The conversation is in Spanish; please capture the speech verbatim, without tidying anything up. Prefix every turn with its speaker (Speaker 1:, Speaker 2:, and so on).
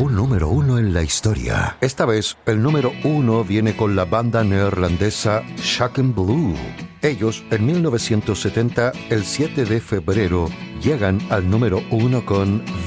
Speaker 1: un número uno en la historia. Esta vez, el número uno viene con la banda neerlandesa Shaken Blue. Ellos, en mil novecientos setenta, el siete de febrero, llegan al número uno con